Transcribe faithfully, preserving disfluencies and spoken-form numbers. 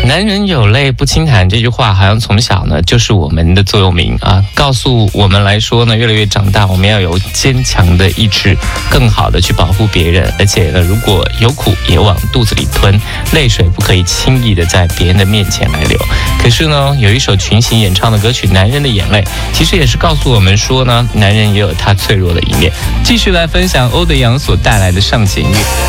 男人有泪不轻弹这句话好像从小呢就是我们的座右铭啊，告诉我们来说呢，越来越长大我们要有坚强的意志，更好的去保护别人，而且呢，如果有苦也往肚子里吞，泪水不可以轻易的在别人的面前来流。可是呢，有一首群星演唱的歌曲《男人的眼泪》，其实也是告诉我们说呢，男人也有他脆弱的一面。继续来分享欧德阳所带来的上弦月。